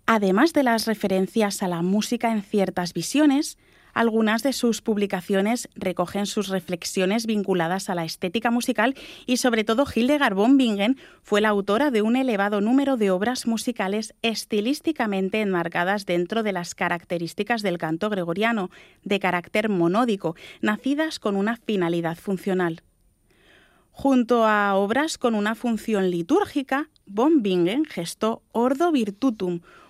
Además de las referencias a la música en ciertas visiones, algunas de sus publicaciones recogen sus reflexiones vinculadas a la estética musical y sobre todo Hildegard von Bingen fue la autora de un elevado número de obras musicales estilísticamente enmarcadas dentro de las características del canto gregoriano, de carácter monódico, nacidas con una finalidad funcional. Junto a obras con una función litúrgica, von Bingen gestó Ordo Virtutum,